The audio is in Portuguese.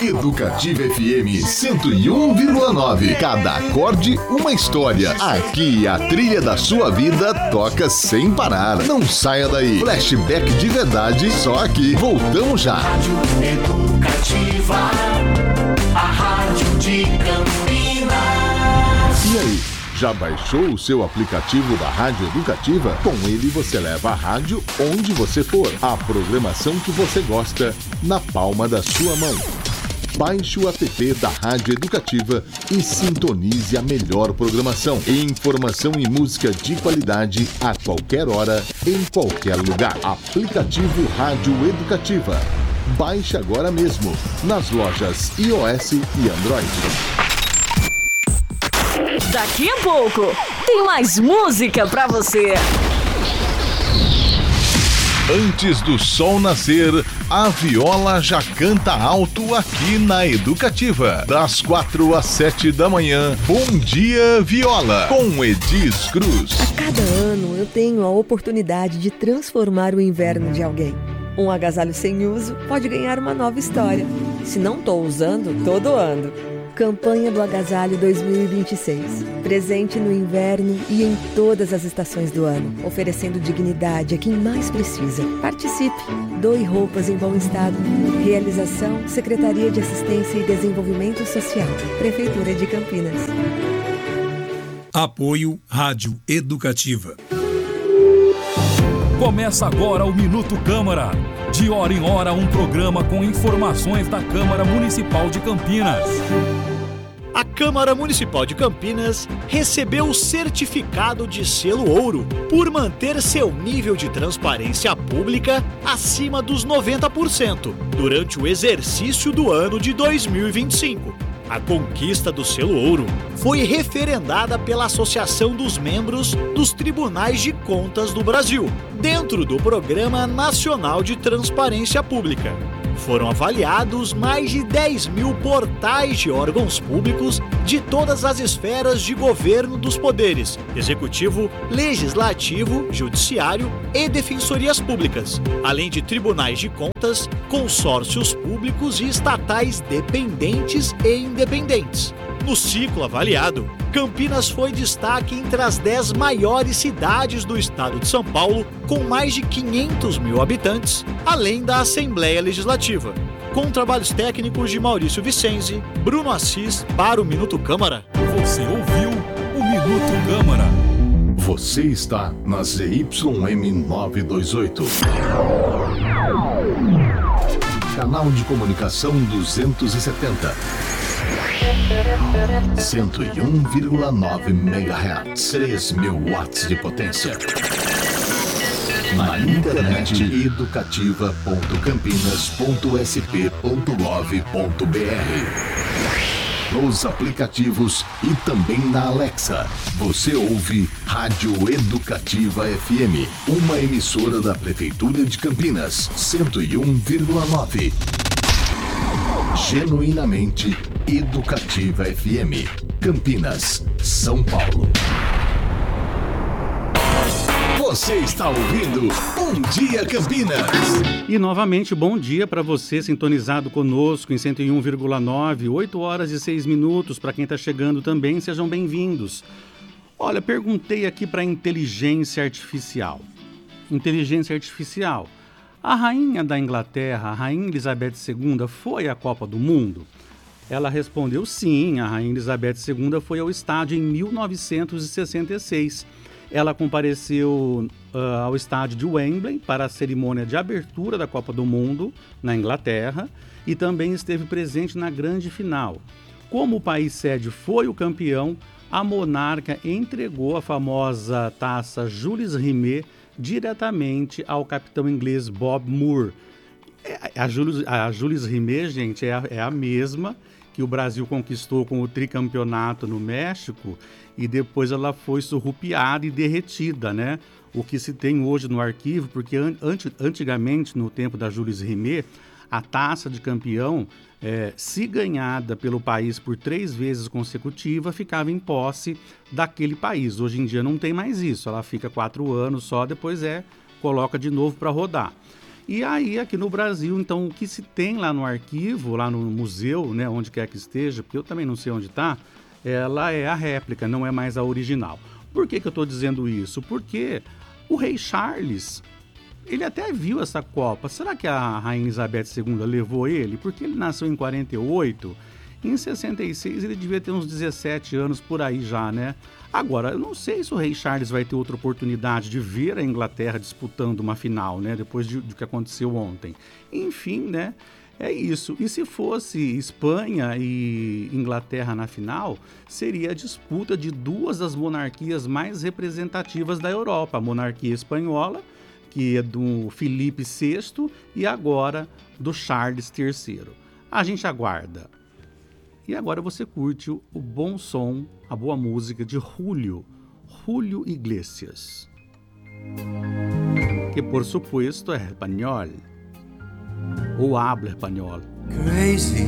Educativa FM 101,9. Cada acorde, uma história. Aqui a trilha da sua vida toca sem parar. Não saia daí. Flashback de verdade, só aqui. Voltamos já. Rádio Educativa, a rádio de Campinas. E aí? Já baixou o seu aplicativo da Rádio Educativa? Com ele você leva a rádio onde você for. A programação que você gosta na palma da sua mão. Baixe o app da Rádio Educativa e sintonize a melhor programação. Informação e música de qualidade a qualquer hora, em qualquer lugar. Aplicativo Rádio Educativa. Baixe agora mesmo nas lojas iOS e Android. Daqui a pouco tem mais música pra você. Antes do sol nascer, a viola já canta alto aqui na Educativa. Das 4 às 7 da manhã, Bom Dia Viola, com Edis Cruz. A cada ano eu tenho a oportunidade de transformar o inverno de alguém. Um agasalho sem uso pode ganhar uma nova história. Se não estou usando, tô doando. Campanha do Agasalho 2026. Presente no inverno e em todas as estações do ano, oferecendo dignidade a quem mais precisa. Participe. Doe roupas em bom estado. Realização: Secretaria de Assistência e Desenvolvimento Social. Prefeitura de Campinas. Apoio Rádio Educativa. Começa agora o Minuto Câmara. De hora em hora, um programa com informações da Câmara Municipal de Campinas. A Câmara Municipal de Campinas recebeu o certificado de selo ouro por manter seu nível de transparência pública acima dos 90% durante o exercício do ano de 2025. A conquista do selo ouro foi referendada pela Associação dos Membros dos Tribunais de Contas do Brasil, dentro do Programa Nacional de Transparência Pública. Foram avaliados mais de 10 mil portais de órgãos públicos de todas as esferas de governo dos poderes executivo, legislativo, judiciário e defensorias públicas, além de tribunais de contas, consórcios públicos e estatais dependentes e independentes. No ciclo avaliado, Campinas foi destaque entre as 10 maiores cidades do estado de São Paulo, com mais de 500 mil habitantes, além da Assembleia Legislativa. Com trabalhos técnicos de Maurício Vicenzi, Bruno Assis para o Minuto Câmara. Você ouviu o Minuto Câmara. Você está na ZYM 928. Canal de comunicação 270. 101,9 MHz, 3.000 watts de potência. Na internet educativa.campinas.sp.gov.br. Nos aplicativos e também na Alexa. Você ouve Rádio Educativa FM, uma emissora da Prefeitura de Campinas, 101,9. Genuinamente Educativa FM, Campinas, São Paulo. Você está ouvindo Bom Dia Campinas. E novamente, bom dia para você sintonizado conosco em 101,9, 8 horas e 6 minutos. Para quem está chegando também, sejam bem-vindos. Olha, perguntei aqui para a inteligência artificial. Inteligência artificial. A rainha da Inglaterra, a rainha Elizabeth II, foi à Copa do Mundo? Ela respondeu sim, a rainha Elizabeth II foi ao estádio em 1966. Ela compareceu ao estádio de Wembley para a cerimônia de abertura da Copa do Mundo na Inglaterra e também esteve presente na grande final. Como o país sede foi o campeão, a monarca entregou a famosa taça Jules Rimet diretamente ao capitão inglês Bob Moore. A Jules Rimet, gente, é a mesma que o Brasil conquistou com o tricampeonato no México e depois ela foi surrupiada e derretida, né? O que se tem hoje no arquivo, porque antigamente, no tempo da Jules Rimet, a taça de campeão, se ganhada pelo país por 3 vezes consecutiva, ficava em posse daquele país. Hoje em dia não tem mais isso, ela fica 4 anos só, depois coloca de novo para rodar. E aí, aqui no Brasil, então, o que se tem lá no arquivo, lá no museu, né, onde quer que esteja, porque eu também não sei onde está, ela é a réplica, não é mais a original. Por que eu estou dizendo isso? Porque o rei Charles, ele até viu essa Copa. Será que a Rainha Elizabeth II levou ele? Porque ele nasceu em 48, em 66 ele devia ter uns 17 anos por aí já, né? Agora, eu não sei se o rei Charles vai ter outra oportunidade de ver a Inglaterra disputando uma final, né? Depois do que aconteceu ontem. Enfim, né? É isso. E se fosse Espanha e Inglaterra na final, seria a disputa de duas das monarquias mais representativas da Europa. A monarquia espanhola, que é do Felipe VI, e agora do Charles III. A gente aguarda. E agora você curte o bom som, a boa música de Julio Iglesias, que por supuesto é espanhol, ou habla espanhol. Crazy,